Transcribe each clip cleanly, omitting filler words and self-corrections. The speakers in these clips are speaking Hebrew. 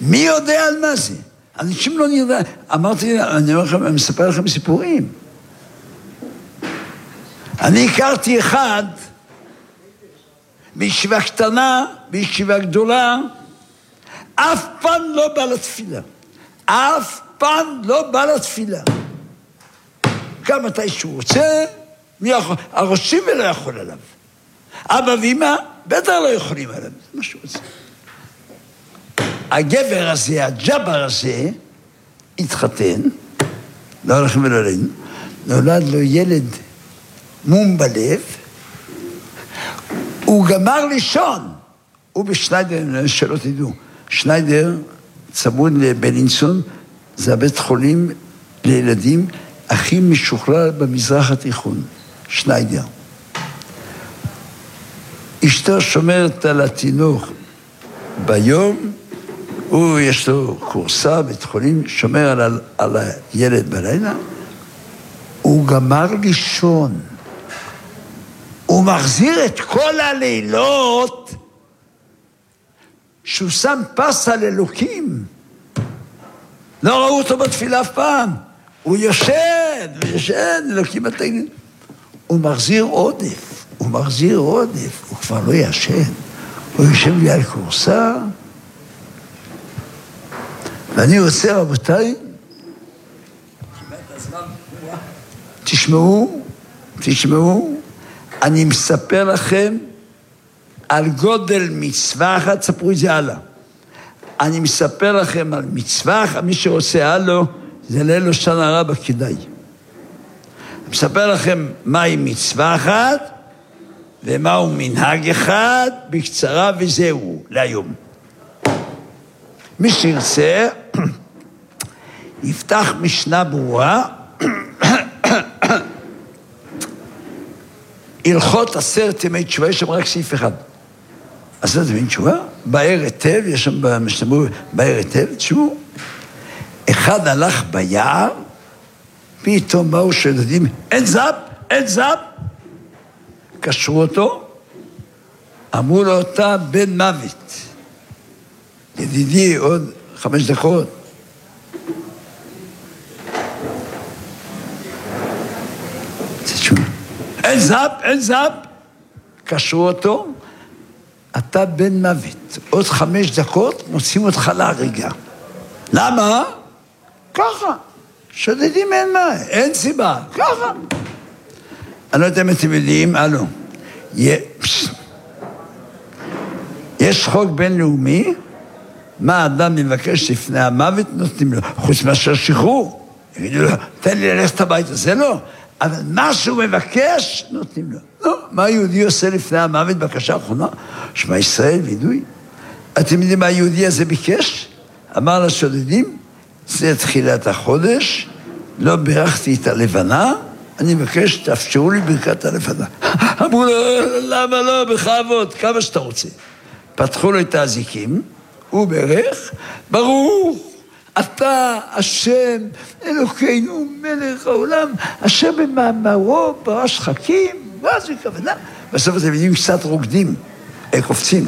מי יודע על מה זה? אנשים לא נראה. אמרתי, אני מספר לכם סיפורים. אני הכרתי אחד, בישיבה קטנה, בישיבה גדולה, אף פעם לא בא לתפילה. אף פעם לא בא לתפילה. גם מתי שהוא רוצה, הראשים לא יכול עליו. אבא ואמא, בטח לא יכולים עליו. זה מה שהוא רוצה. הגבר הזה, הג'בר הזה, התחתן, לא הולכים ולעלינו, נולד לו ילד מום בלב, הוא גמר לישון, הוא בשניידר, שלא תדעו, שניידר צמוד לבלינסון, זה הבית חולים לילדים הכי משוכלל במזרח התיכון, שניידר. אשתו שומרת על התינוק ביום, הוא יש לו קורסה, בית חולים, שומר על הילד בלילה, הוא גמר לישון. הוא מחזיר את כל הלילות שהוא שם פס על אלוקים. לא ראו אותו בתפילה אף פעם. הוא יושן, אלוקים התגנים. הוא מחזיר עודף, הוא כבר לא ישן. הוא יושב לי על קורסה, ואני רוצה, רבותיי, תשמעו, אני מספר לכם על גודל מצווה אחת, ספרו את זה הלאה. אני מספר לכם על מצווה אחת, מי שרוצה הלאה, זה ליל השנה רבה כדאי. אני מספר לכם מהי מצווה אחת, ומהו מנהג אחד, בקצרה, וזהו, להיום. מי שירצה, יפתח משנה ברורה, הלכות 10 ימי תשובה, יש שם רק סעיף אחד. 10 ימי תשובה, באר היטב, יש שם במשנה באר היטב, תשמעו, אחד הלך ביער, פתאום באו שודדים, אין זאפ, קשרו אותו, אמרו לו אותה בן מוות. ידידי, עוד 5 דקות. אין זאפ, קשרו אותו, אתה בן מוות. עוד 5 דקות מוצאים אותך להריגה. למה? ככה. שודדים אין מה, אין סיבה, ככה. אני לא יודע אם אתם יודעים, יש חוק בינלאומי, מה האדם מבקש לפני המוות, נותנים לו, חוץ מאשר שחרור. יגידו לו, תן לי ללכת הביתה, זה לא. אבל מה שהוא מבקש, נותנים לו. לא, מה היהודי עושה לפני המוות, בקשה האחרונה? שמע ישראל, וידוי. אתם יודעים מה היהודי הזה ביקש? אמר לשודדים, זה תחילת החודש, לא בירכתי את הלבנה, אני מבקש, תאפשרו לי ברכת הלבנה. אמרו לו, למה לא, בכבוד, כמה שאתה רוצה. פתחו לו את האזיקים, הוא ברך, ברוך, אתה השם, אלוקינו, מלך העולם, אשר במאמרו ברא שחקים, מה זה כוונה? בסוף אתם יודעים קצת רוקדים, קופצים.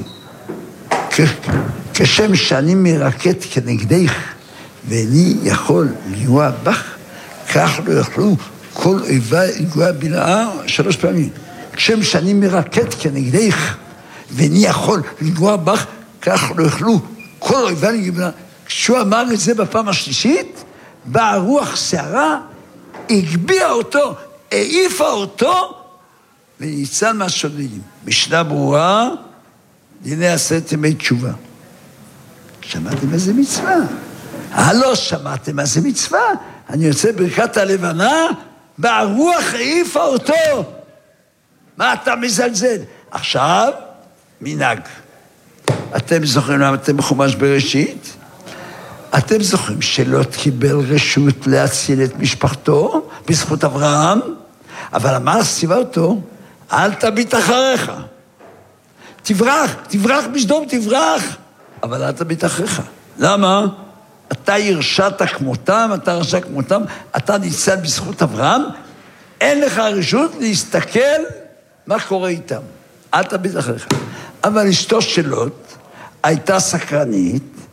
כשם שאני מרקט כנגדך, ואני יכול לנגוע בך, כך לא יוכלו כל אויבה לנגוע בלעה 3 פעמים. כשם שאני מרקט כנגדך, ואני יכול לנגוע בך, כך לא יוכלו כל אויבה לנגוע בלעה. כשהוא אמר את זה בפעם השלישית, באה רוח שערה, הגביעה אותו, העיפה אותו, וניצל מהשודדים. משנה ברורה, דיני 10 ימי תשובה. שמעתם איזה מצווה? לא שמעתם איזה מצווה? אני יוצא ברכת הלבנה, והרוח העיפה אותו. מה אתה מזלזל? עכשיו, מנהג. אתם זוכרים למה אתם בחומש בראשית? אתם זוכרים שלא קיבל רשות להציל את משפחתו בזכות אברהם, אבל אמר ציווה אותו, אל תביט אחריך. תברח בשדום, תברח, אבל אל תביט אחריך. למה? אתה הרשעת כמותם, אתה ניצל בזכות אברהם, אין לך רשות להסתכל מה קורה איתם. אל תביט אחריך. אבל אשתו שלו הייתה סקרנית,